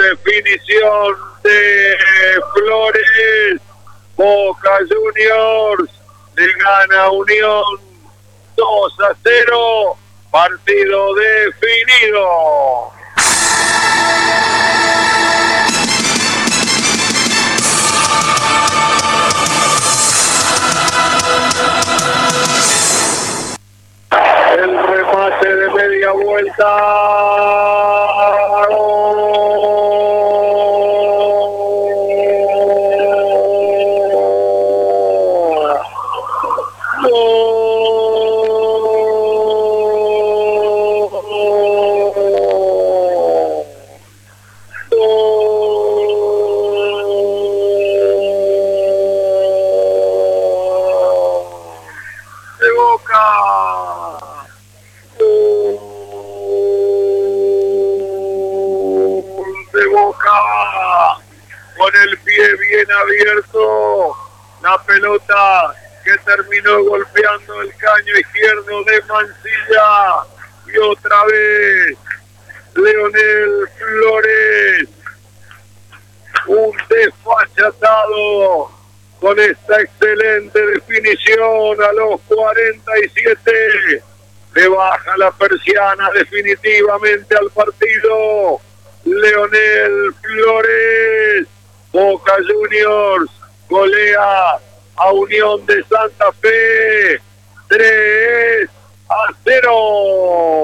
definición de Flores. Boca Juniors le gana a Unión 2-0. Partido definido. El remate de media vuelta. De Boca. De Boca, con el pie bien abierto, la pelota que terminó golpeando el caño izquierdo de Mancilla, y otra vez Leonel Flores, un desfachatado con esta excelente definición a los 47. Le baja la persiana definitivamente al partido Leonel Flores. Boca Juniors golea a Unión de Santa Fe 3-0.